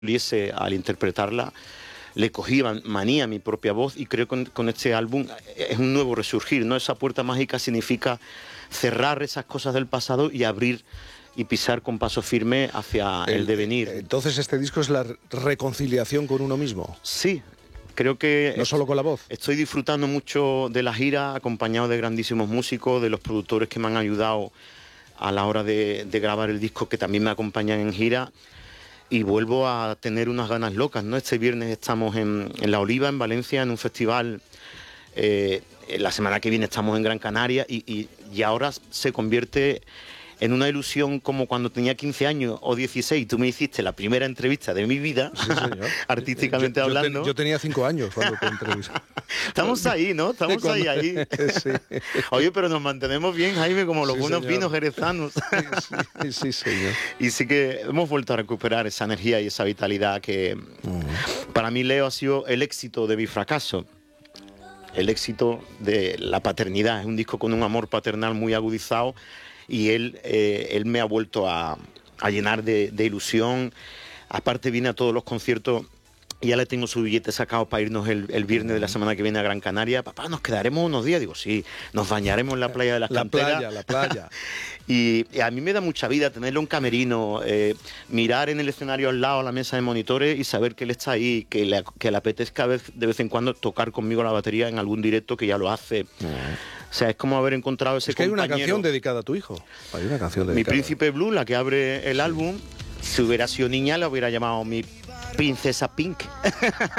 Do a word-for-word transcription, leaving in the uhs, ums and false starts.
Pugliese, al interpretarla, le cogí manía a mi propia voz, y creo que con, con este álbum es un nuevo resurgir, ¿no? Esa puerta mágica significa cerrar esas cosas del pasado y abrir y pisar con paso firme hacia el, el devenir. Entonces, ¿este disco es la reconciliación con uno mismo? Sí, creo que... ¿No solo con la voz? Estoy disfrutando mucho de la gira, acompañado de grandísimos músicos, de los productores que me han ayudado a la hora de, de grabar el disco, que también me acompañan en gira, y vuelvo a tener unas ganas locas, ¿no? Este viernes estamos en, en La Oliva, en Valencia, en un festival. Eh, la semana que viene estamos en Gran Canaria, y, y, y ahora se convierte en una ilusión como cuando tenía quince años o dieciséis. Tú me hiciste la primera entrevista de mi vida, sí, artísticamente yo, yo hablando. Ten, yo tenía cinco años cuando te entrevisté. Estamos ahí, ¿no? Estamos ahí, ahí. Sí. Oye, pero nos mantenemos bien, Jaime, como los sí, buenos señor. Vinos jerezanos. Sí, sí, sí, señor. Y sí que hemos vuelto a recuperar esa energía y esa vitalidad que uh-huh. para mí, Leo, ha sido el éxito de mi fracaso. El éxito de la paternidad. Es un disco con un amor paternal muy agudizado, y él, eh, él me ha vuelto a, a llenar de, de ilusión. Aparte, viene a todos los conciertos y ya le tengo su billete sacado para irnos el, el viernes de la semana que viene a Gran Canaria. Papá, ¿nos quedaremos unos días? Digo, sí, nos bañaremos en la playa de las la Canteras. La playa, la playa. y, y a mí me da mucha vida tenerlo en camerino, eh, mirar en el escenario al lado, a la mesa de monitores, y saber que él está ahí, que le, que le apetezca de vez en cuando tocar conmigo la batería en algún directo, que ya lo hace. Uh-huh. O sea, es como haber encontrado ese Es que compañero. Hay una canción dedicada a tu hijo. Hay una canción dedicada. Mi Príncipe Blue, la que abre el sí. álbum. Si hubiera sido niña, la hubiera llamado mi Princesa Pink.